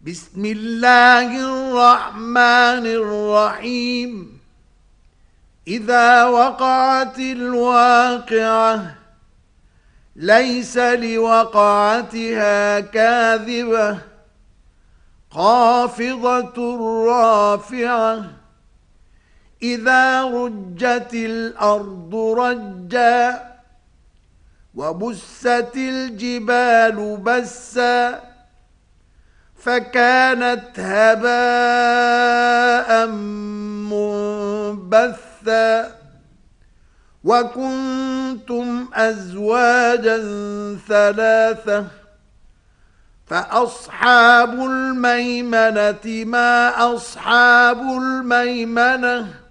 بسم الله الرحمن الرحيم. إذا وقعت الواقعة ليس لوقعتها كاذبة خافضة رافعة إذا رجت الأرض رجا وبست الجبال بسا فكانت هباء منبثا وكنتم أزواجا ثلاثة فأصحاب الميمنة ما أصحاب الميمنة